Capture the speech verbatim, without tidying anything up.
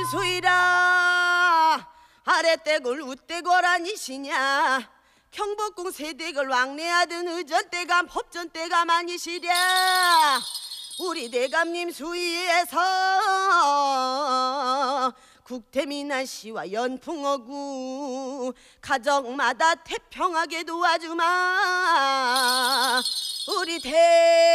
수이라 아랫댁을 웃대고라니시냐 경복궁 세댁을 왕래하던 의전대가 법전대가 많이시랴 우리 대감님 수위에서 국태민한 시와 연풍어구 가정마다 태평하게 도와주마 우리 대